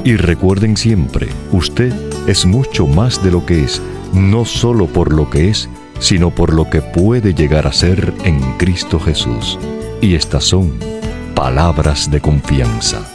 Y recuerden siempre, usted es mucho más de lo que es, no solo por lo que es, sino por lo que puede llegar a ser en Cristo Jesús. Y estas son palabras de confianza.